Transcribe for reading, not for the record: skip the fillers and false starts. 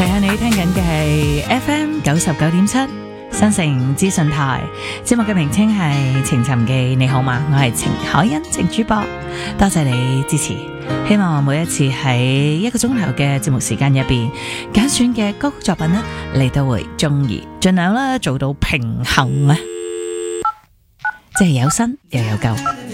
提下你聽緊嘅係 FM 99.7新城資訊台，節目嘅名稱係《情尋記》，你好嗎？我係程海欣，程主播，多謝你支持。希望每一次喺一個鐘頭嘅節目時間入邊揀選嘅歌曲作品呢，你都會中意，盡量啦做到平衡啊，即係有新又有舊。